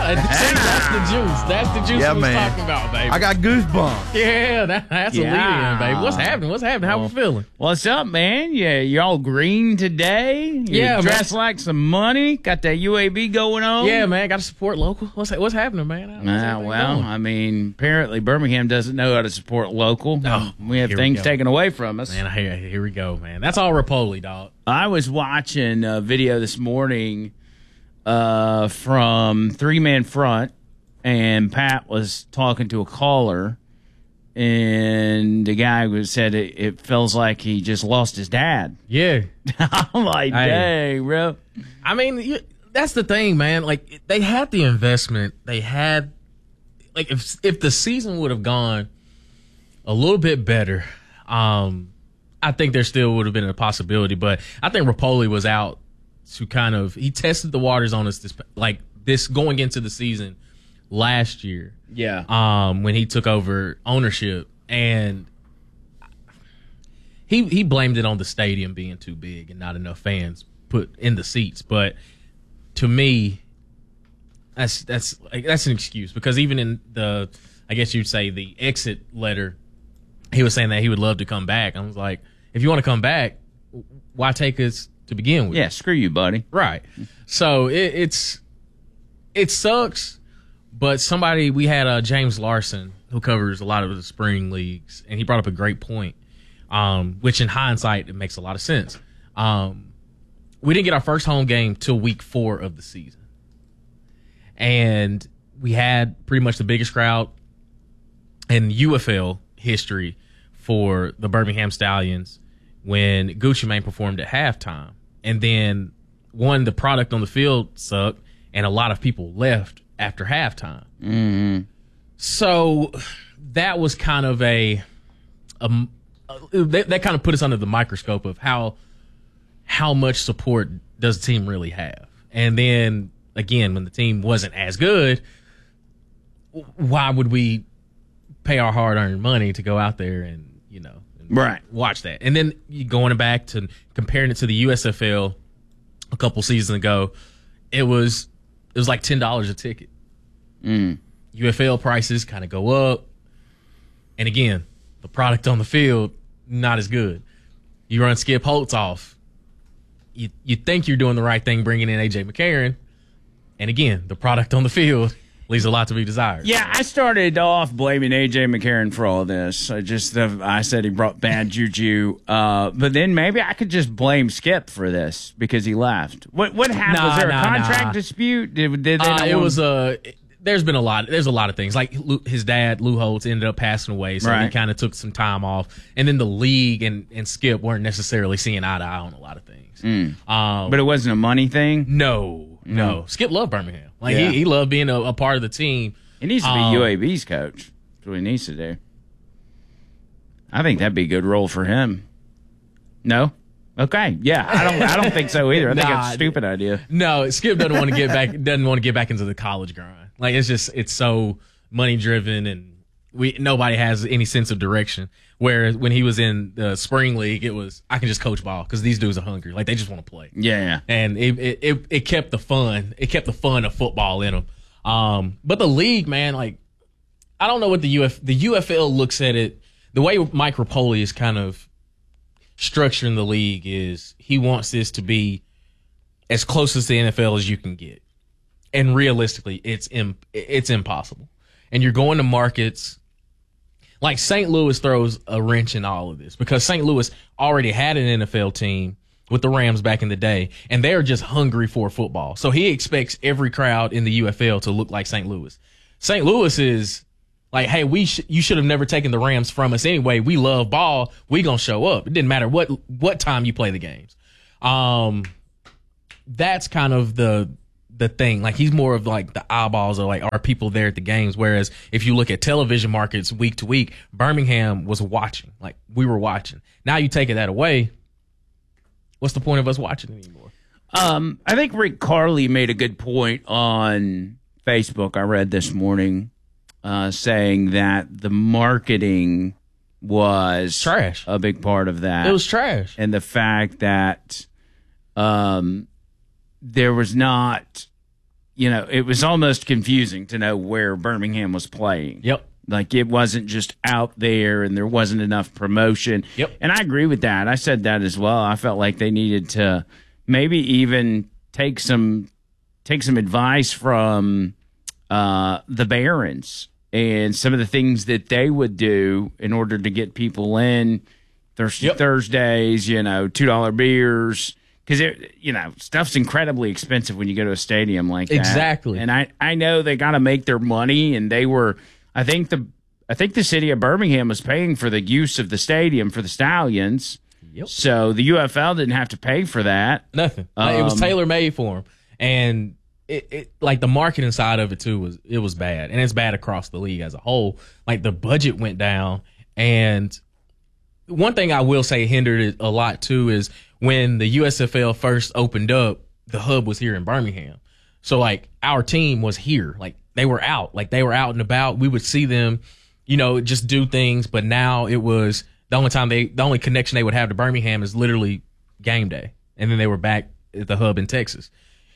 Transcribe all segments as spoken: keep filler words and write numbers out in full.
See, that's the juice. That's the juice Yeah, we was man. talking about, baby. I got goosebumps. yeah, that, that's Yeah. a lead-in, baby. What's happening? What's happening? How we feeling? What's up, man? Yeah, you all green today? You Yeah, dressed man. like some money? Got that U A B going on? Yeah, man. Got to support local. What's what's happening, man? How's Ah, everything well, going? I mean, apparently Birmingham doesn't know how to support local. Oh, we have here we things go. taken away from us. Man, here, here we go, man. That's all Rapoli, dog. I was watching a video this morning uh, from Three Man Front, and Pat was talking to a caller, and the guy was said it, it feels like he just lost his dad. Yeah. I'm like, Hey. dang, bro. I mean, you, that's the thing, man. Like, they had the investment. They had, like, if if the season would have gone a little bit better, um, I think there still would have been a possibility. But I think Rapoli was out to kind of, he tested the waters on us this, like, this going into the season last year. Yeah. Um, when he took over ownership, and he he blamed it on the stadium being too big and not enough fans put in the seats. But to me, that's that's like, that's an excuse, because even in the, I guess you'd say, the exit letter, he was saying that he would love to come back. I was like, if you want to come back, why take us to begin with? Yeah, screw you, buddy. Right. So it, it's it sucks. But somebody, we had uh, James Larson, who covers a lot of the spring leagues, and he brought up a great point, um, which in hindsight, it makes a lot of sense. Um, we didn't get our first home game till week four of the season. And we had pretty much the biggest crowd in U F L history for the Birmingham Stallions when Gucci Mane performed at halftime. And then, one, the product on the field sucked, and a lot of people left after halftime. Mm-hmm. So that was kind of a, a, a that, that kind of put us under the microscope of how how much support does the team really have. And then again, when the team wasn't as good, why would we pay our hard-earned money to go out there and, you know, and Right. watch that? And then you going back to comparing it to the U S F L a couple seasons ago, it was it was like ten dollars a ticket. Mm. U F L prices kind of go up. And again, the product on the field, not as good. You run Skip Holtz off. You you think you're doing the right thing bringing in A J McCarron. And again, the product on the field leaves a lot to be desired. Yeah, I started off blaming A J McCarron for all this. I just uh, I said he brought bad juju, uh, but then maybe I could just blame Skip for this because he left. What what happened? Nah, was there nah, a contract nah. dispute? Did, did they Uh, not it want- was a. There's been a lot. There's a lot of things. Like Lou, his dad, Lou Holtz, ended up passing away, so he Right. kind of took some time off. And then the league and, and Skip weren't necessarily seeing eye to eye on a lot of things. Mm. Um, but it wasn't a money thing. no, no. Skip loved Birmingham. Like Yeah. he, he loved being a, a part of the team. He needs to be Um, U A B's coach. That's what he needs to do. I think that'd be a good role for him. No. Okay. Yeah, I don't. I don't think so either. I think Nah, that's a stupid idea. No, Skip doesn't want to get back. Doesn't want to get back into the college grind. Like it's just it's so money driven, and we nobody has any sense of direction. Whereas when he was in the spring league, it was I can just coach ball because these dudes are hungry. Like they just want to play. Yeah. And it, it it it kept the fun. It kept the fun of football in them. Um, but the league, man, like I don't know what the U F the U F L looks at it. The way Mike Rapoli is kind of structuring the league is he wants this to be as close as the N F L as you can get. And realistically, it's imp- it's impossible. And you're going to markets like Saint Louis throws a wrench in all of this because Saint Louis already had an N F L team with the Rams back in the day, and they're just hungry for football. So he expects every crowd in the U F L to look like Saint Louis. Saint Louis is like, hey, we sh- you should have never taken the Rams from us anyway. We love ball. We gonna show up. It didn't matter what what time you play the games. Um, that's kind of the the thing. Like he's more of like the eyeballs or like are people there at the games. Whereas if you look at television markets week to week, Birmingham was watching. Like we were watching. Now you take that away. What's the point of us watching anymore? Um, I think Rick Carly made a good point on Facebook. I read this morning, uh, saying that the marketing was Trash. a big part of that. It was trash. And the fact that um, there was not, you know, it was almost confusing to know where Birmingham was playing. Yep. Like it wasn't just out there and there wasn't enough promotion. Yep. And I agree with that. I said that as well. I felt like they needed to maybe even take some take some advice from uh, the Barons and some of the things that they would do in order to get people in. Thursday, Yep. Thursdays, you know, two dollar beers. Because, you know, stuff's incredibly expensive when you go to a stadium like that. Exactly. And I, I know they got to make their money, and they were – I think the I think the city of Birmingham was paying for the use of the stadium for the Stallions. Yep. So the U F L didn't have to pay for that. Nothing. Like, it was Um, tailor made for him, and it, it like the marketing side of it too was it was bad, and it's bad across the league as a whole. Like the budget went down, and one thing I will say hindered it a lot too is when the U S F L first opened up, the hub was here in Birmingham. So like our team was here, like they were out, like they were out and about. We would see them, you know, just do things. But now it was the only time they, the only connection they would have to Birmingham is literally game day, and then they were back at the hub in Texas.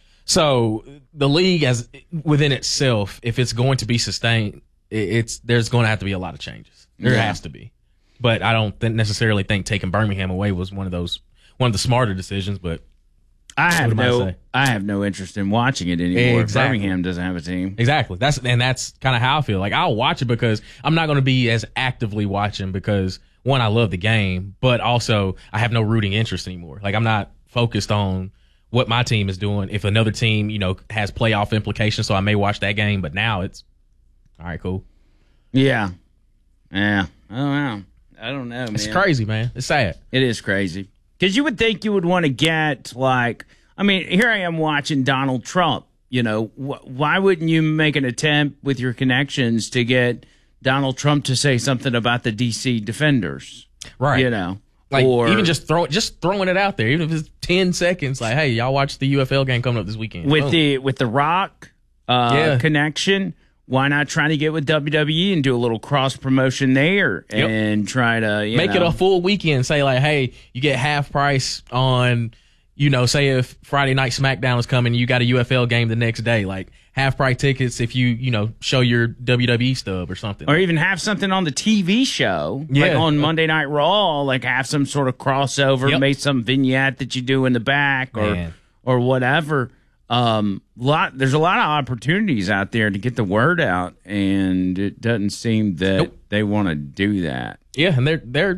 So the league, as within itself, if it's going to be sustained, it- it's there's going to have to be a lot of changes. There Yeah. has to be, but I don't th- necessarily think taking Birmingham away was one of those one of the smarter decisions. But I have What am I no saying? I have no interest in watching it anymore. Exactly. Birmingham doesn't have a team. exactly, that's and that's kind of how I feel. Like I'll watch it because I'm not going to be as actively watching because one, I love the game, but also I have no rooting interest anymore. Like I'm not focused on what my team is doing. If another team, you know, has playoff implications, so I may watch that game. But now it's all right, cool. Yeah. Yeah. I don't know. I don't know, man. It's crazy, man. It's sad. It is crazy. Because you would think you would want to get, like, I mean, here I am watching Donald Trump. You know, wh- why wouldn't you make an attempt with your connections to get Donald Trump to say something about the D C Defenders? Right. You know, Like or even just throw just throwing it out there, even if it's ten seconds. Like, hey, y'all watch the U F L game coming up this weekend. with Boom. the with the Rock uh, Yeah. connection. Why not try to get with W W E and do a little cross promotion there Yep. and try to you make know, it a full weekend. Say like, hey, you get half price on, you know, say if Friday night SmackDown is coming, you got a U F L game the next day, like half price tickets if you you know show your W W E stub or something. or even have something on the T V show, like Yeah. on Monday Night Raw, like have some sort of crossover, Yep. make some vignette that you do in the back or Man. or whatever. Um, lot there's a lot of opportunities out there to get the word out, and it doesn't seem that Nope. they want to do that. Yeah, and they're they're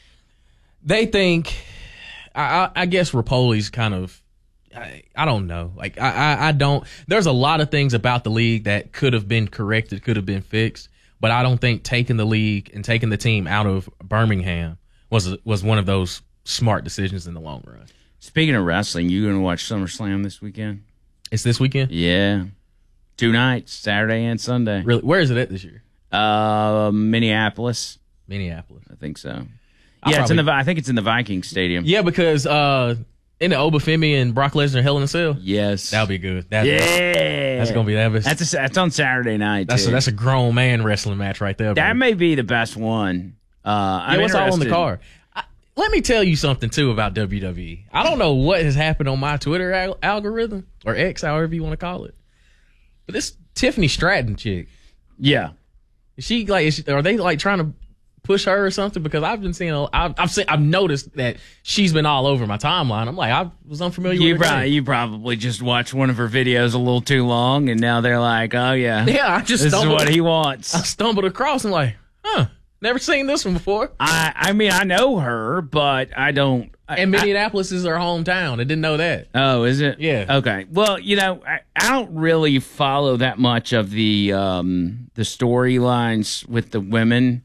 they think. I, I, I guess Rapoli's kind of. I, I don't know. Like I, I I don't. There's a lot of things about the league that could have been corrected, could have been fixed, but I don't think taking the league and taking the team out of Birmingham was was one of those smart decisions in the long run. Speaking of wrestling, you going to watch SummerSlam this weekend? It's this weekend. Yeah, two nights, Saturday and Sunday. Really, where is it at this year? Uh, Minneapolis, Minneapolis. I think so. I'll yeah, it's in the. probably- I think it's in the Viking Stadium. Yeah, because uh, in the Obafemi and Brock Lesnar Hell in a Cell, Yes. that'll be good. That, Yeah, that's gonna be that. Was, That's a, that's on Saturday night. that's a, too. that's a grown man wrestling match right there. that bro. may be the best one. Uh, I'm Yeah, what's all on the interested- card? I, let me tell you something too about W W E. I don't know what has happened on my Twitter al- algorithm or X, however you want to call it, but this Tiffany Stratton chick, Yeah, is she like? Is she, are they like trying to push her or something? Because I've been seeing, a- I've I've, seen, I've noticed that she's been all over my timeline. I'm like, I was unfamiliar you with her. probably name. you probably just watched one of her videos a little too long, and now they're like, oh yeah, Yeah, I just this is stumbled, what he wants. I stumbled across and like, huh, never seen this one before. I I mean I know her, but I don't. I, And I- Minneapolis is her hometown. I didn't know that. Oh, is it? Yeah. Okay. Well, you know, I, I don't really follow that much of the um, the storylines with the women.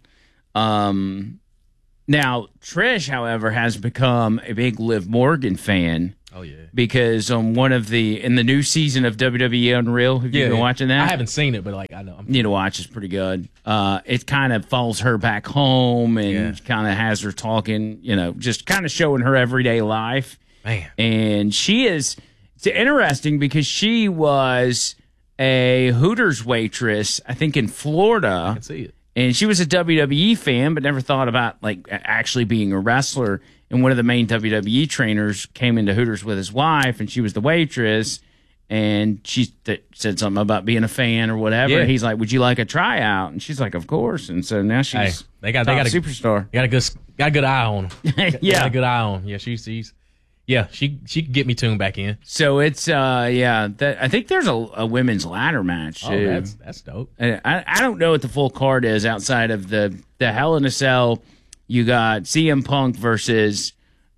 Um, now, Trish, however, has become a big Liv Morgan fan Oh yeah. because on one of the in the new season of W W E Unreal, have you been watching that? I haven't seen it, but like I know. I'm, You need to watch. It's pretty good. Uh, it kind of follows her back home and Yeah. kind of has her talking, you know, just kind of showing her everyday life. man. And she is, it's interesting because she was a Hooters waitress, I think in I Florida. can see it. And she was a W W E fan, but never thought about like a- actually being a wrestler. And one of the main W W E trainers came into Hooters with his wife, and she was the waitress. and she th- said something about being a fan or whatever. Yeah. And he's like, "Would you like a tryout?" And she's like, "Of course." And so now she's Hey, they got top they got a superstar. Got a good got a good eye on him. Yeah. Got a good eye on. Yeah, she sees. Yeah, she she could get me tuned back in. So it's uh yeah, that, I think there's a, a women's ladder match too. Oh, that's that's dope. And I I don't know what the full card is outside of the the Hell in a Cell. You got C M Punk versus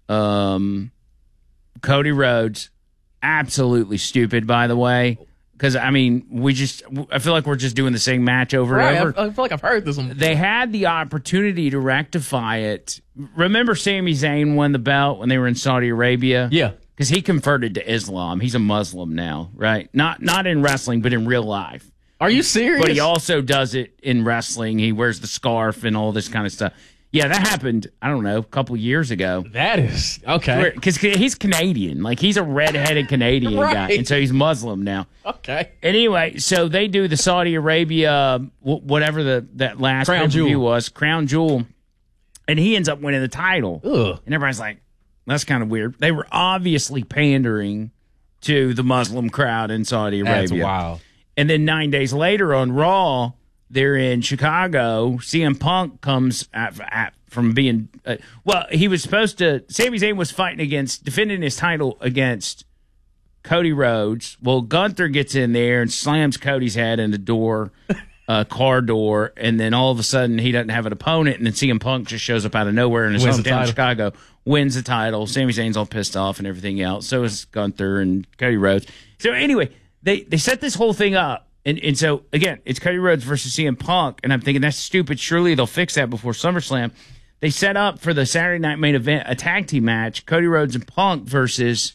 um Cody Rhodes. Absolutely stupid, by the way. Because I mean, we just I feel like we're just doing the same match over Right, and over. I, I feel like I've heard this one. They had the opportunity to rectify it. Remember, Sami Zayn won the belt when they were in Saudi Arabia. Yeah. Because he converted to Islam. He's a Muslim now, right? Not not in wrestling, but in real life. Are you serious? But he also does it in wrestling. He wears the scarf and all this kind of stuff. Yeah, that happened, I don't know, a couple years ago. That is okay. Because he's Canadian. Like, he's a redheaded Canadian Right. guy. And so he's Muslim now. Okay. Anyway, so they do the Saudi Arabia, wh- whatever the that last Crown pay-per-view Jewel. was, Crown Jewel. And he ends up winning the title. Ugh. And everybody's like, that's kind of weird. They were obviously pandering to the Muslim crowd in Saudi Arabia. That's wild. And then nine days later on Raw, they're in Chicago. C M Punk comes at, at, from being uh, well, he was supposed to. Sami Zayn was fighting against defending his title against Cody Rhodes. Well, Gunther gets in there and slams Cody's head in the door, uh, car door, and then all of a sudden he doesn't have an opponent, and then C M Punk just shows up out of nowhere in his Wins the hometown, title. Chicago, wins the title. Sami Zayn's all pissed off and everything else. So is Gunther and Cody Rhodes. So anyway, they they set this whole thing up. And and so, again, it's Cody Rhodes versus C M Punk. And I'm thinking, that's stupid. Surely they'll fix that before SummerSlam. They set up for the Saturday night main event a tag team match, Cody Rhodes and Punk versus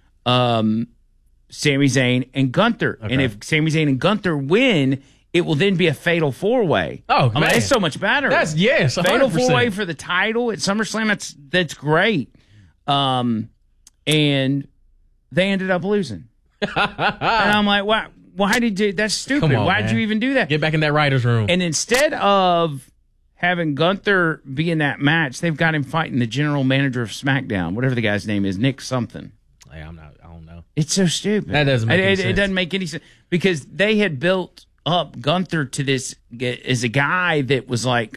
um, Sami Zayn and Gunther. Okay. And if Sami Zayn and Gunther win, it will then be a fatal four-way. Oh, I mean, man. that's so much better. That's yes, one Fatal hundred percent. four-way for the title at SummerSlam. That's that's great. Um, and they ended up losing. And I'm like, why? Why did you? That's stupid. Come on, Why did man. you even do that? Get back in that writer's room. And instead of having Gunther be in that match, they've got him fighting the general manager of SmackDown, whatever the guy's name is, Nick something. Hey, I'm not. I don't know. It's so stupid. That doesn't make it, any it, sense. It doesn't make any sense because they had built up Gunther to this as a guy that was like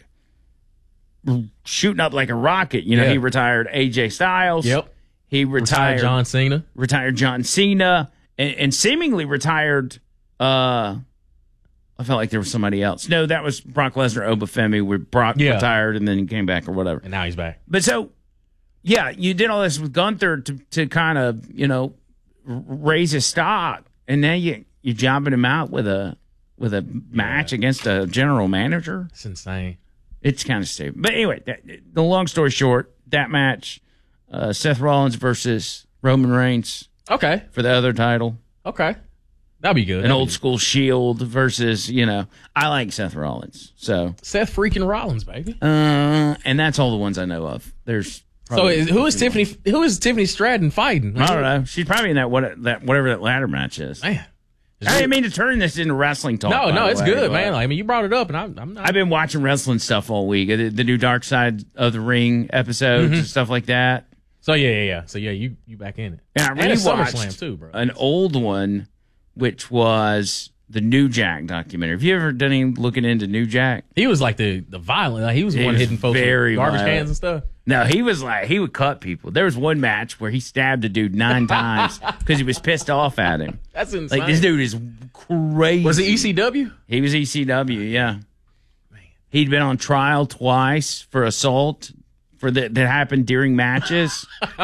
shooting up like a rocket. You know, Yeah. he retired A J Styles. Yep. He Retired retired John Cena. retired John Cena, and, and seemingly retired. Uh, I felt like there was somebody else. No, that was Brock Lesnar, Obafemi, where Brock Yeah. retired and then he came back or whatever. And now he's back. But so, yeah, you did all this with Gunther to to kind of you know r- raise his stock, and now you you're jobbing him out with a with a match against a general manager. It's insane. It's kind of stupid. But anyway, that, the long story short, that match, uh, Seth Rollins versus Roman Reigns Okay. for the other title. Okay. That'd be good. An That'd old be- school Shield versus, you know, I like Seth Rollins. So, Seth freaking Rollins, baby. uh, and that's all the ones I know of. There's So probably is, who is a few Tiffany? Who is Tiffany Stratton fighting? more. I don't know. She's probably in that what that whatever that ladder match is. Man. I didn't mean to turn this into wrestling talk. No, by no, the it's way, good, but man. Like, I mean, you brought it up, and I'm, I'm not. I've been watching wrestling stuff all week. The, the new Dark Side of the Ring episodes Mm-hmm. and stuff like that. so yeah, yeah, yeah. So yeah, you you back in it. And I And it's rewatched SummerSlam too, bro. an old one, which was the New Jack documentary. Have you ever done any looking into New Jack? He was like the the violent. Like, he was the He one was hitting folks very with garbage violent. cans and stuff. No, he was like, he would cut people. There was one match where he stabbed a dude nine times because he was pissed off at him. That's insane. Like, this dude is crazy. was it E C W? He was E C W, yeah. He'd been on trial twice for assault for the, that happened during matches.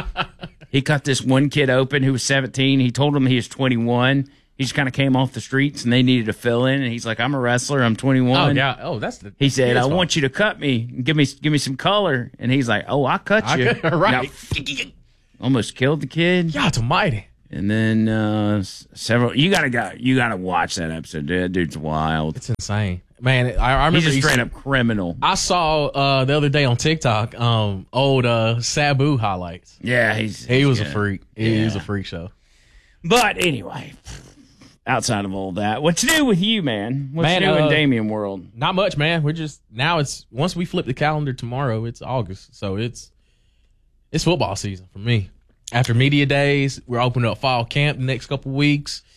He cut this one kid open who was seventeen. He told him he was twenty-one. He just kind of came off the streets and they needed to fill in. And he's like, I'm a wrestler. I'm Oh twenty-one. yeah. Oh, that's the. He said, I want you to cut me and give me give me some color. And he's like, oh, I'll cut I you. could- right. Now, almost killed the kid. Yeah, it's mighty. And then uh, s- several. You gotta go. You gotta watch that episode. That dude's wild. It's insane, man. I, I remember He's a E C straight up criminal. I saw uh, the other day on TikTok um, old uh, Sabu highlights. Yeah, he's He was a yeah. freak. He Yeah. was a freak show. But anyway, outside of all that, what's new with you, man? What's Man, new uh, in Damien world? Not much, man. We're just now. It's once we flip the calendar tomorrow. It's August, so it's it's football season for me. After media days, we're opening up fall camp the next couple weeks.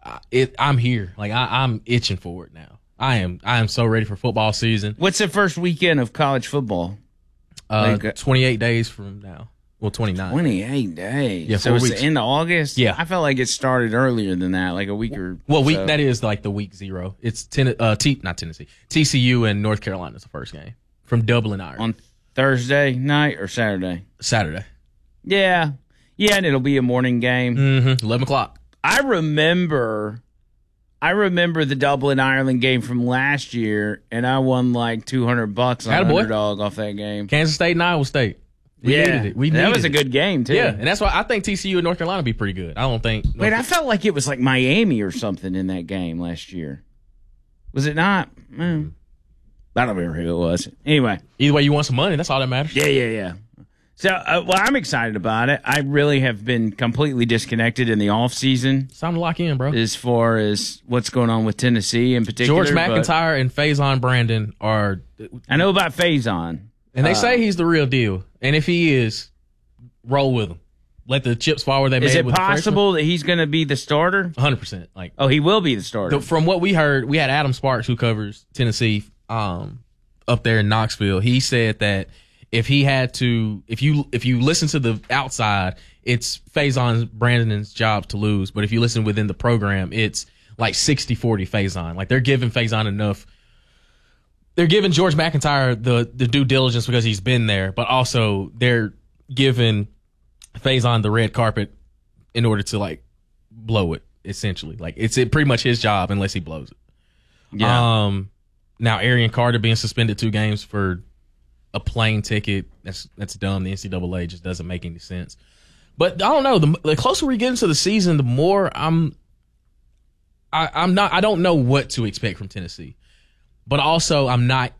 uh, it. I'm here. Like I, I'm itching for it now. I am. I am so ready for football season. What's the first weekend of college football? Uh, Like, uh, twenty-eight days from now. Well, twenty-nine. twenty-eight days. Yeah, so four it's weeks. the end of August? Yeah. I felt like it started earlier than that, like a week or Well, week so. that is like the week zero. It's ten, uh, T, not Tennessee, T C U and North Carolina is the first game from Dublin, Ireland, On Thursday night or Saturday? Saturday. Yeah. Yeah, and it'll be a morning game. Mm-hmm. Eleven o'clock. I remember I remember the Dublin Ireland game from last year, and I won like two hundred bucks on Attaboy. underdog off that game. Kansas State and Iowa State. We yeah. needed it. We that needed was a it. good game, too. Yeah, and that's why I think T C U and North Carolina be pretty good. I don't think. Wait, I felt like it was like Miami or something in that game last year. Was it not? Mm. I don't remember who it was. Anyway. Either way, you want some money. That's all that matters. Yeah, yeah, yeah. So, uh, well, I'm excited about it. I really have been completely disconnected in the off season It's time to lock in, bro. as far as what's going on with Tennessee in particular. George but McIntyre and Faison Brandon are, I know about Faison. and they Uh, say he's the real deal. And if he is, roll with him. Let the chips fall where they Is may. it possible that he's going to be the starter? one hundred percent. Like Oh, he will be the starter. the, from what we heard, we had Adam Sparks who covers Tennessee um, up there in Knoxville. He said that if he had to, if you if you listen to the outside, it's Faison Brandon's job to lose. But if you listen within the program, it's like sixty forty Faison. Like they're giving Faison enough. They're giving George McIntyre the, the due diligence because he's been there, but also they're giving Faison the red carpet in order to like blow it, essentially. Like it's it pretty much his job unless he blows it. yeah. Um now Arian Carter being suspended two games for a plane ticket, that's that's dumb. The N C double A just doesn't make any sense. But I don't know, the, the closer we get into the season, the more I'm I, I'm not I don't know what to expect from Tennessee. But also I'm not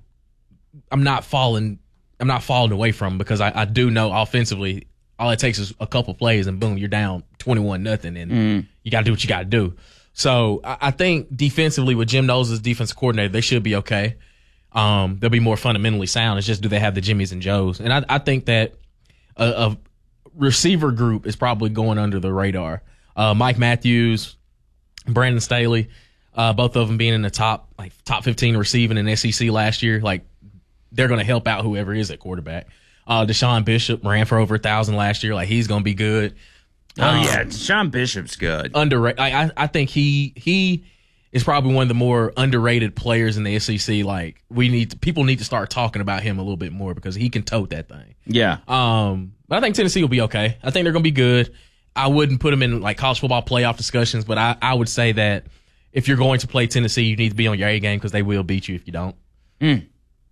I'm not falling I'm not falling away from them because I, I do know offensively all it takes is a couple plays and boom, you're down twenty-one nothing and Mm. you gotta do what you gotta do. So I, I think defensively with Jim Knowles as defensive coordinator, they should be okay. Um, they'll be more fundamentally sound. It's just do they have the Jimmys and Joes? And I, I think that a, a receiver group is probably going under the radar. Uh, Mike Matthews, Brandon Staley, uh, both of them being in the top like top fifteen receiving in S E C last year. Like they're going to help out whoever is at quarterback. Uh, Deshaun Bishop ran for over a thousand last year. Like he's going to be good. Oh, Um, yeah. Sean Bishop's good. Underrated. I, I I think he he is probably one of the more underrated players in the S E C. Like we need to, people need to start talking about him a little bit more because he can tote that thing. Yeah. Um, but I think Tennessee will be okay. I think they're going to be good. I wouldn't put them in like college football playoff discussions, but I, I would say that if you're going to play Tennessee, you need to be on your A game because they will beat you if you don't. Mm.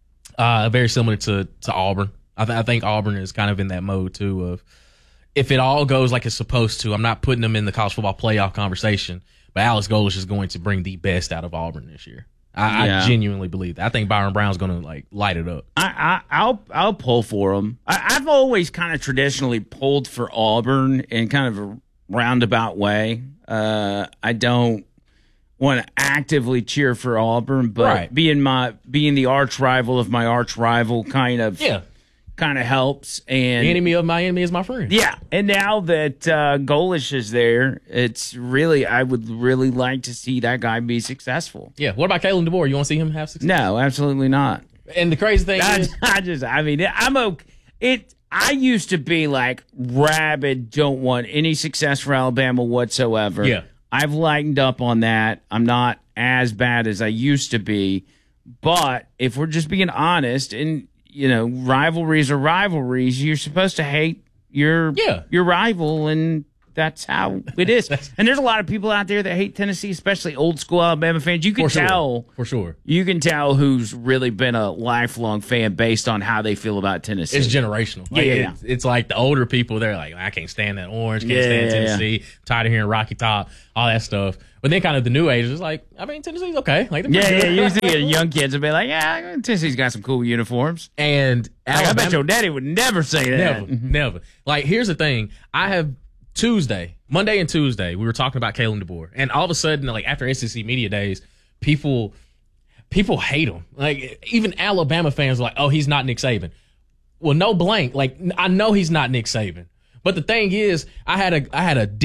Uh, very similar to to Auburn. I, th- I think Auburn is kind of in that mode too of if it all goes like it's supposed to. I'm not putting them in the college football playoff conversation, but Alex Golesh is going to bring the best out of Auburn this year. I, Yeah. I genuinely believe that. I think Byron Brown's going to like light it up. I, I, I'll I'll pull for them. I, I've always kind of traditionally pulled for Auburn in kind of a roundabout way. Uh, I don't want to actively cheer for Auburn, but Right. being my being the arch rival of my arch rival kind of Yeah, kind of helps. And the enemy of my enemy is my friend. yeah, and now that uh, Golish is there, it's really I would really like to see that guy be successful. Yeah. What about Kalen DeBoer? You want to see him have success? No, absolutely not. And the crazy thing I, is, I just, I mean, I'm okay. It. I used to be like rabid, don't want any success for Alabama whatsoever. Yeah. I've lightened up on that. I'm not as bad as I used to be. But if we're just being honest, and you know, rivalries are rivalries, you're supposed to hate your Yeah. your rival, and that's how it is. And there's a lot of people out there that hate Tennessee, especially old school Alabama fans. You can for sure, tell. for sure, You can tell who's really been a lifelong fan based on how they feel about Tennessee. it's generational. Like, Yeah, yeah, it's, it's like the older people. They're like, I can't stand that orange. Can't Yeah, stand yeah, yeah. Tennessee. Tired of hearing Rocky Top. All that stuff. But then kind of the new age is like, I mean, Tennessee's okay. Like, they're yeah, pretty yeah. good. You see young kids will be like, yeah, Tennessee's got some cool uniforms. And Like, I bet Alabama- your daddy would never say that. Never, never. Like, here's the thing. I have Tuesday, Monday and Tuesday, we were talking about Kalen DeBoer. And all of a sudden, like, after S E C Media Days, people people hate him. Like, even Alabama fans are like, oh, he's not Nick Saban. Well, no blank. Like, I know he's not Nick Saban. But the thing is, I had a I had a deep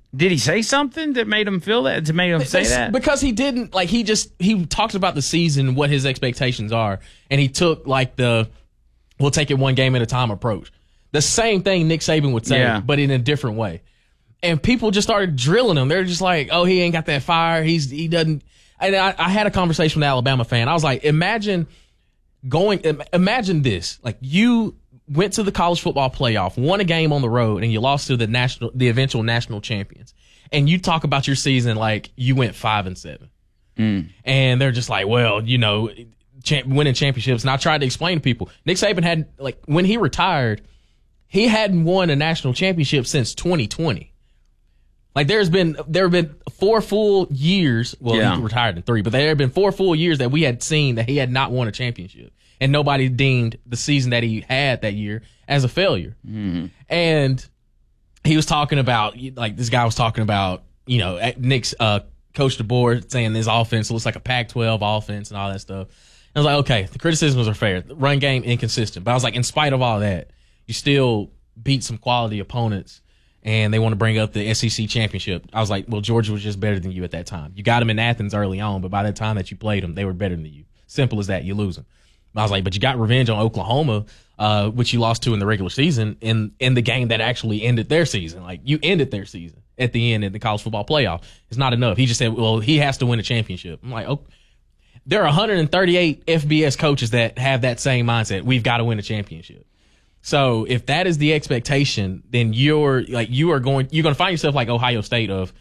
Did he say something that made him feel that? To make him say that? Because he didn't, like, he just, he talked about the season, what his expectations are, and he took, like, the, we'll take it one game at a time approach. The same thing Nick Saban would say, yeah. but in a different way. And people just started drilling him. They're just like, oh, he ain't got that fire. He's, he doesn't. And I, I had a conversation with an Alabama fan. I was like, imagine going, imagine this. Like, you went to the college football playoff, won a game on the road, and you lost to the national, the eventual national champions. And you talk about your season like you went five and seven. Mm. And they're just like, well, you know, champ, winning championships. And I tried to explain to people, Nick Saban had, like, when he retired, he hadn't won a national championship since twenty twenty. Like, there's been, there have been four full years. Well, yeah. he retired in three, but there have been four full years that we had seen that he had not won a championship. And nobody deemed the season that he had that year as a failure. Mm-hmm. And he was talking about, like, this guy was talking about, you know, Nick's uh, coach DeBoer saying this offense looks like a Pac twelve offense and all that stuff. And I was like, okay, the criticisms are fair. The run game, inconsistent. But I was like, in spite of all that, you still beat some quality opponents, and they want to bring up the S E C championship. I was like, well, Georgia was just better than you at that time. You got them in Athens early on, but by the time that you played them, they were better than you. Simple as that. You lose them. I was like, but you got revenge on Oklahoma, uh, which you lost to in the regular season, in in the game that actually ended their season. Like, you ended their season at the end in the college football playoff. It's not enough. He just said, well, he has to win a championship. I'm like, oh, there are one hundred thirty-eight F B S coaches that have that same mindset. We've got to win a championship. So if that is the expectation, then you're like, you are going, you're going to find yourself like Ohio State of,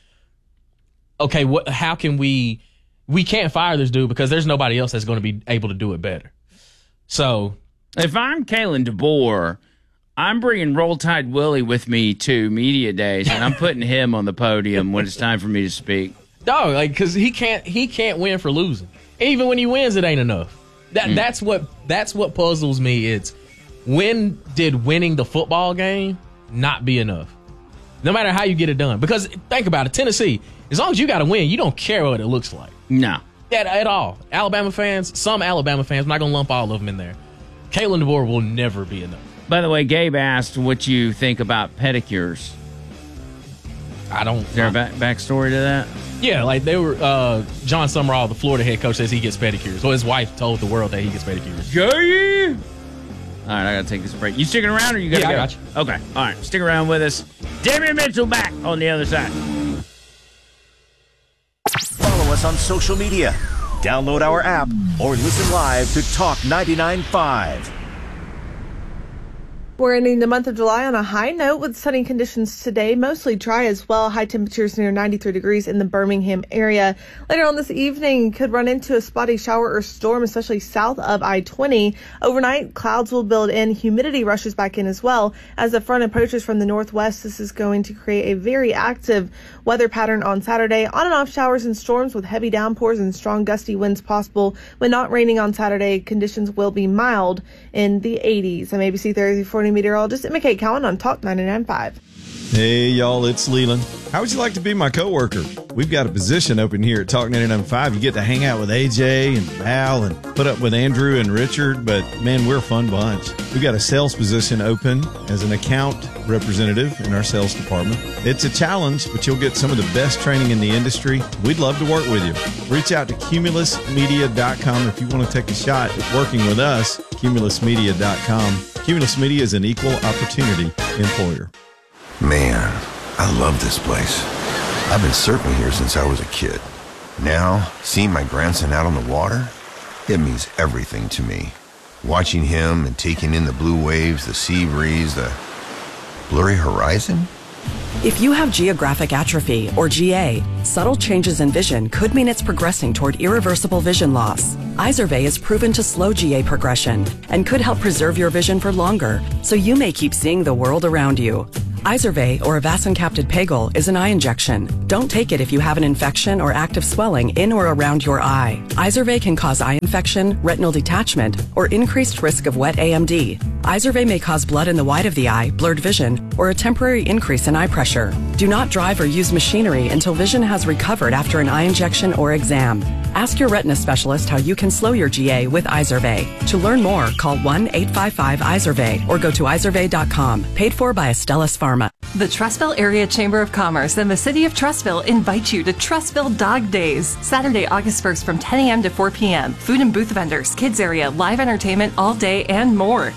okay, what, how can we, we can't fire this dude because there's nobody else that's going to be able to do it better. So if I'm Kalen DeBoer, I'm bringing Roll Tide Willie with me to media days, and I'm putting him on the podium when it's time for me to speak. Dog, like, because he can't, he can't win for losing. Even when he wins, it ain't enough. That mm. that's what that's what puzzles me. It's, when did winning the football game not be enough? No matter how you get it done. Because think about it, Tennessee, as long as you got to win, you don't care what it looks like. No. At, at all. Alabama fans, some Alabama fans, I'm not going to lump all of them in there. Kalen DeBoer will never be enough. By the way, Gabe asked what you think about pedicures. I don't. Is there a back, backstory to that? Yeah, like they were, uh, John Summerall, the Florida head coach, says he gets pedicures. Well, his wife told the world that he gets pedicures. Yeah. All right, I got to take this break. You sticking around or you got to yeah, go? I got you. Okay, all right. Stick around with us. Damian Mitchell back on the other side. Follow us on social media. Download our app or listen live to Talk ninety-nine point five. We're ending the month of July on a high note with sunny conditions today, mostly dry as well. High temperatures near ninety-three degrees in the Birmingham area. Later on this evening, could run into a spotty shower or storm, especially south of I twenty. Overnight, clouds will build in. Humidity rushes back in as well. As the front approaches from the northwest, this is going to create a very active weather pattern on Saturday. On and off showers and storms with heavy downpours and strong gusty winds possible. When not raining on Saturday, conditions will be mild in the eighties. I'm A B C thirty-four meteorologist Emma Kate Cowan on Talk ninety-nine point five. Hey, y'all, it's Leland. How would you like to be my coworker? We've got a position open here at Talk ninety-nine point five. You get to hang out with A J and Val and put up with Andrew and Richard, but, man, we're a fun bunch. We've got a sales position open as an account representative in our sales department. It's a challenge, but you'll get some of the best training in the industry. We'd love to work with you. Reach out to cumulus media dot com if you want to take a shot at working with us, cumulus media dot com. Cumulus Media is an equal opportunity employer. Man, I love this place. I've been surfing here since I was a kid. Now, seeing my grandson out on the water, it means everything to me. Watching him and taking in the blue waves, the sea breeze, the blurry horizon. If you have geographic atrophy, or G A, subtle changes in vision could mean it's progressing toward irreversible vision loss. Izervay is proven to slow G A progression and could help preserve your vision for longer, so you may keep seeing the world around you. Izervay, or avacincaptad pegol, is an eye injection. Don't take it if you have an infection or active swelling in or around your eye. Izervay can cause eye infection, retinal detachment, or increased risk of wet A M D. Izervay may cause blood in the white of the eye, blurred vision, or a temporary increase in eye pressure. Do not drive or use machinery until vision has recovered after an eye injection or exam. Ask your retina specialist how you can slow your G A with Izervay. To learn more, call one eight five five Izervay or go to izervay dot com. Paid for by Astellas Pharma. The Trustville Area Chamber of Commerce and the City of Trustville invite you to Trustville Dog Days, Saturday, August first from ten a.m. to four p.m. Food and booth vendors, kids area, live entertainment all day, and more.